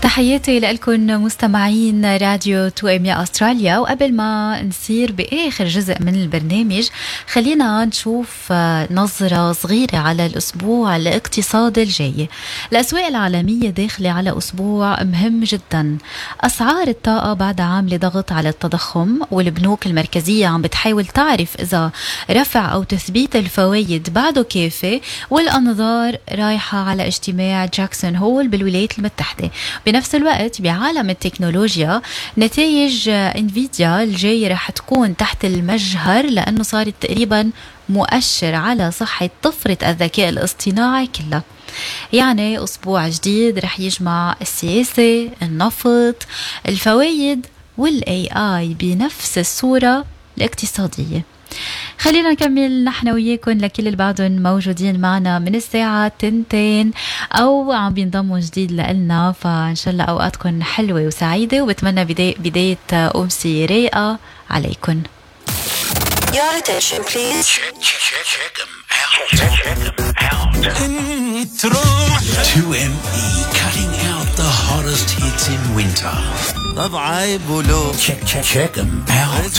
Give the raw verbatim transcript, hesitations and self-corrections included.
تحياتي لكم مستمعين راديو تو ام يا أستراليا. وقبل ما نصير بآخر جزء من البرنامج خلينا نشوف نظرة صغيرة على الأسبوع الاقتصادي الجاي. الأسواق العالمية داخلة على أسبوع مهم جدا. أسعار الطاقة بعد عاملة ضغط على التضخم، والبنوك المركزية عم بتحاول تعرف إذا رفع أو تثبيت الفوائد بعده كافي، والأنظار رايحة على اجتماع جاكسون هول بالولايات المتحدة. بنفس الوقت بعالم التكنولوجيا نتائج انفيديا الجاي رح تكون تحت المجهر، لأنه صارت تقريبا مؤشر على صحة طفرة الذكاء الاصطناعي كلها. يعني أسبوع جديد رح يجمع السياسة، النفط، الفوائد والاي اي بنفس الصورة الاقتصادية. خلينا نكمل نحن وياكم لكل اللي بعدهم موجودين معنا من الساعة تنتين أو عم بينضموا جديد لنا، فإن شاء الله أوقاتكم حلوة وسعيدة، وبتمنى بداية, بداية أمسي رايقة عليكم. Your attention please. Check, check, check, check them out. Check them out. Intro. two M E cutting out the hottest hits in winter. طب عيب ولو Check, check, check them out.